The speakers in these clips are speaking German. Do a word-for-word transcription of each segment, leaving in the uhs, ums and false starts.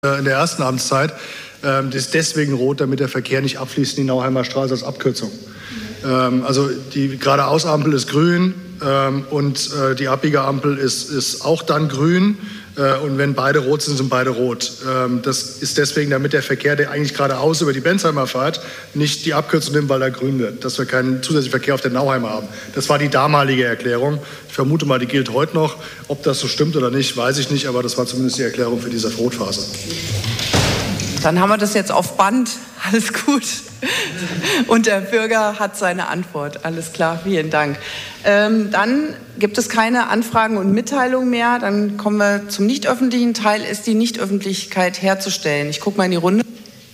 in der ersten Amtszeit. Das ist deswegen rot, damit der Verkehr nicht abfließt in die Nauheimer Straße als Abkürzung. Also die Geradeausampel ist grün und die Abbiegerampel ist, ist auch dann grün. Und wenn beide rot sind, sind beide rot. Das ist deswegen, damit der Verkehr, der eigentlich geradeaus über die Bensheimer fährt, nicht die Abkürzung nimmt, weil er grün wird, dass wir keinen zusätzlichen Verkehr auf der Nauheimer haben. Das war die damalige Erklärung. Ich vermute mal, die gilt heute noch. Ob das so stimmt oder nicht, weiß ich nicht, aber das war zumindest die Erklärung für diese Rotphase. Dann haben wir das jetzt auf Band. Alles gut. Und der Bürger hat seine Antwort. Alles klar, vielen Dank. Ähm, dann gibt es keine Anfragen und Mitteilungen mehr. Dann kommen wir zum nicht öffentlichen Teil, ist die Nichtöffentlichkeit herzustellen. Ich gucke mal in die Runde.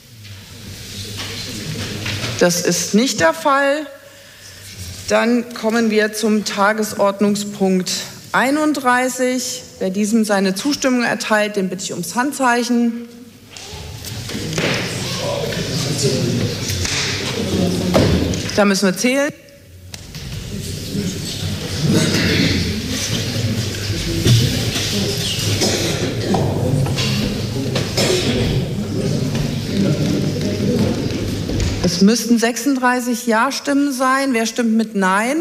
Das ist nicht der Fall. Dann kommen wir zum Tagesordnungspunkt einunddreißig. Wer diesem seine Zustimmung erteilt, den bitte ich ums Handzeichen. Da müssen wir zählen. Es müssten sechsunddreißig Ja-Stimmen sein. Wer stimmt mit Nein?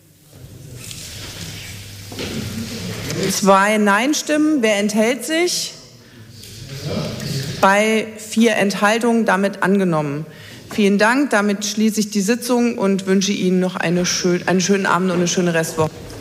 Zwei Nein-Stimmen. Wer enthält sich? Bei vier Enthaltungen damit angenommen. Vielen Dank. Damit schließe ich die Sitzung und wünsche Ihnen noch eine schön, einen schönen Abend und eine schöne Restwoche.